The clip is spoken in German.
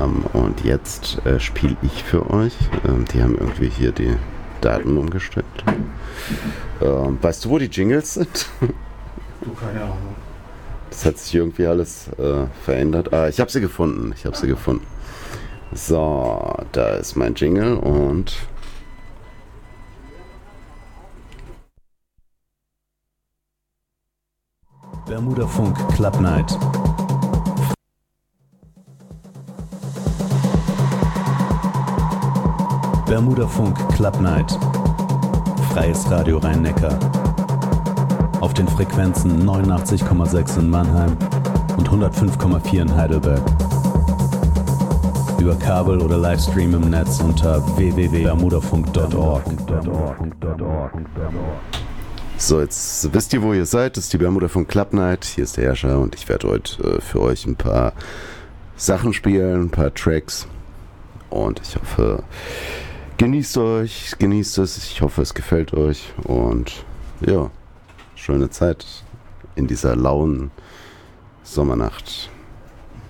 Und jetzt spiele ich für euch. Die haben irgendwie hier die Daten umgestellt. Weißt du, wo die Jingles sind? Du, keine Ahnung. Das hat sich irgendwie alles verändert. Ich habe sie gefunden. So, da ist mein Jingle und... Bermuda Funk Club Night. Bermuda Funk Club Night. Freies Radio Rhein-Neckar. Auf den Frequenzen 89,6 in Mannheim und 105,4 in Heidelberg. Über Kabel oder Livestream im Netz unter www.bermudafunk.org. So, jetzt wisst ihr, wo ihr seid. Das ist die Bermuda Funk Club Night. Hier ist der Jascha und ich werde heute für euch ein paar Sachen spielen, ein paar Tracks. Und ich hoffe, genießt es. Ich hoffe, es gefällt euch. Und ja, schöne Zeit in dieser lauen Sommernacht.